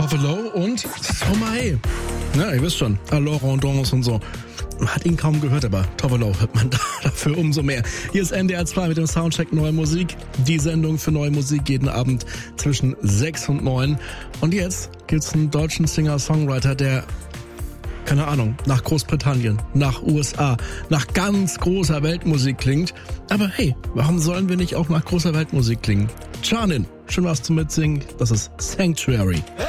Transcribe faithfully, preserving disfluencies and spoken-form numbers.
Tovelo und Stromae. Ja, ihr wisst schon, Alors Rondons und so. Man hat ihn kaum gehört, aber Tovelo hört man da dafür umso mehr. Hier ist N D R zwei mit dem Soundcheck Neue Musik. Die Sendung für neue Musik jeden Abend zwischen sechs und neun. Und jetzt gibt's einen deutschen Singer-Songwriter, der, keine Ahnung, nach Großbritannien, nach U S A, nach ganz großer Weltmusik klingt. Aber hey, warum sollen wir nicht auch nach großer Weltmusik klingen? Janin, schön was zum Mitsingen, das ist Sanctuary. Hey!